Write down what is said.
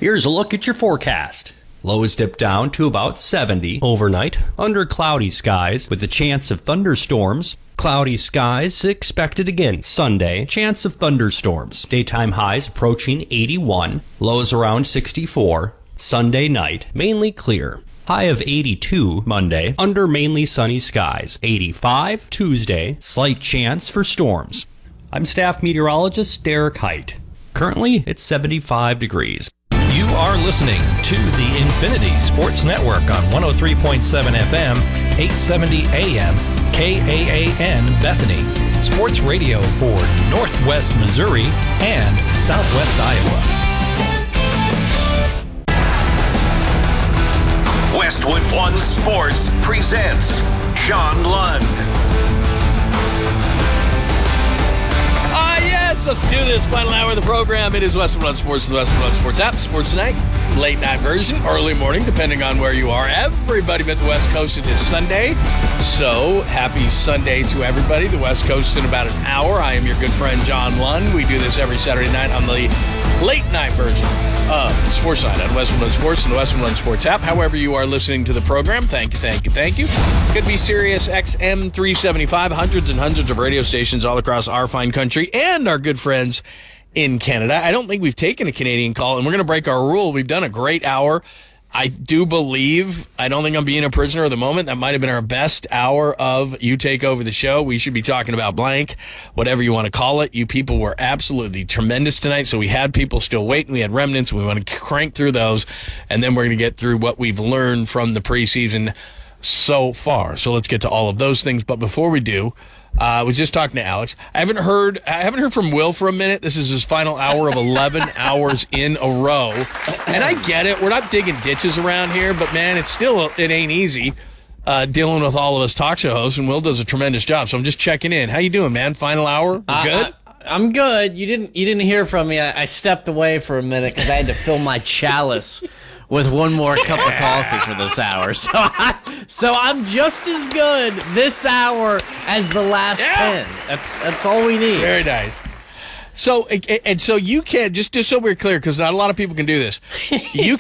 Here's a look at your forecast. Lows dip down to about 70 overnight under cloudy skies with a chance of thunderstorms. Cloudy skies expected again Sunday. Chance of thunderstorms. Daytime highs approaching 81. Lows around 64. Sunday night mainly clear. High of 82 Monday under mainly sunny skies. 85 Tuesday. Slight chance for storms. I'm staff meteorologist Derek Height. Currently it's 75 degrees. You are listening to the Infinity Sports Network on 103.7 FM, 870 AM, KAAN Bethany. Sports radio for Northwest Missouri and Southwest Iowa. Westwood One Sports presents John Lund. Yes, let's do this. Final hour of the program. It is Westwood One Sports and the Westwood One Sports app. Sports Night, late night version, early morning, depending on where you are. Everybody but the West Coast, it is Sunday. So, happy Sunday to everybody. The West Coast in about an hour. I am your good friend, John Lund. We do this every Saturday night on the late night version of Sports Night on Westwood One Sports and the Westwood One Sports app. However you are listening to the program, thank you. Could be Sirius XM 375, hundreds and hundreds of radio stations all across our fine country and our good friends in Canada. I don't think we've taken a Canadian call, and we're going to break our rule. We've done a great hour. I do believe, I don't think I'm being a prisoner of the moment. That might have been our best hour of You Take Over the Show. We should be talking about blank, whatever you want to call it. You people were absolutely tremendous tonight. So we had people still waiting. We had remnants. We want to crank through those. And then we're going to get through what we've learned from the preseason so far. So let's get to all of those things. But before we do, I was just talking to Alex. I haven't heard from Will for a minute. This is his final hour of 11 hours in a row. And I get it. We're not digging ditches around here, but man, it ain't easy dealing with all of us talk show hosts, and Will does a tremendous job. So I'm just checking in. How you doing, man? Final hour? Good? I'm good. You didn't hear from me. I stepped away for a minute because I had to fill my chalice with one more cup of coffee for this hour. So I'm just as good this hour as the last 10. That's all we need. Very nice. So you can't, just so we're clear, because not a lot of people can do this. You